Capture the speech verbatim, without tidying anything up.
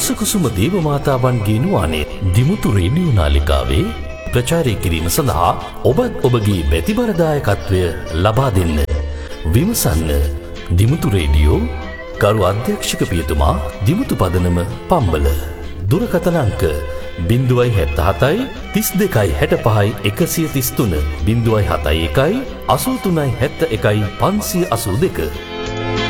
රෝසකුසුම දේවමාතාවන්ගේ නුවනේ Dimuthu radio නාලිකාවේ ප්‍රචාරය කිරීම සඳහා ඔබත් ඔබගේ බැතිබරදායකත්වය ලබා දෙන්න. විමසන්න දිමුතු රේඩියෝ ගරු අධ්‍යක්ෂක පියතුමා දිමුතු පදනම පම්බල. දුරකථන අංක බිංදුවයි හැත්තහතයි තිස් දෙකයි හැට පහයි එකසිය තිස් තුන බිංදුවයි හතයි එකයි අසූ තුනයි හැත්ත එකයි පන්සිය අසූ දෙක.